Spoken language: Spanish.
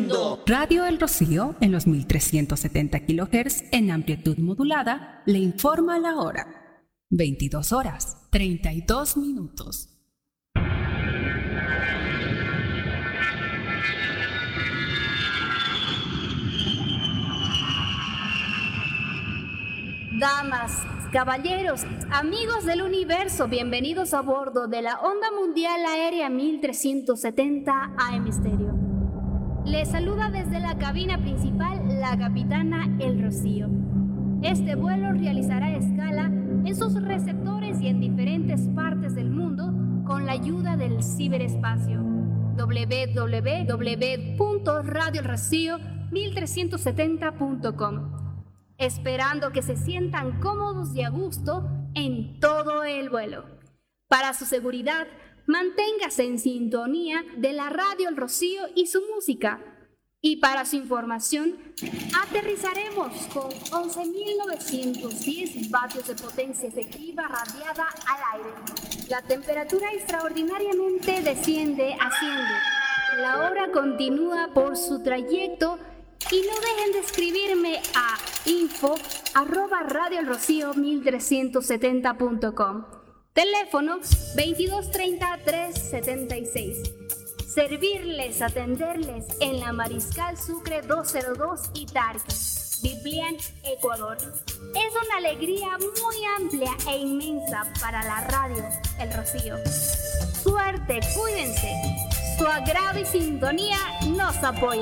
mundo. Radio El Rocío, en los 1370 kHz en amplitud modulada, le informa la hora. 22 horas, 32 minutos. Damas, caballeros, amigos del universo, bienvenidos a bordo de la Onda Mundial Aérea 1370 AM Stereo. Les saluda desde la cabina principal la capitana El Rocío. Este vuelo realizará escala en sus receptores y en diferentes partes del mundo con la ayuda del ciberespacio. www.radioelrocío1370.com. Esperando que se sientan cómodos y a gusto en todo el vuelo. Para su seguridad, manténgase en sintonía de la Radio El Rocío y su música. Y para su información, aterrizaremos con 11.910 vatios de potencia efectiva radiada al aire. La temperatura extraordinariamente asciende. La hora continúa por su trayecto. Y no dejen de escribirme a info@radioelrocío1370.com. Teléfono 2230-376. Servirles, atenderles en la Mariscal Sucre 202 y Tarqui, Biblián, Ecuador. Es una alegría muy amplia e inmensa para la radio El Rocío. Suerte, cuídense. Su agrado y sintonía nos apoyan.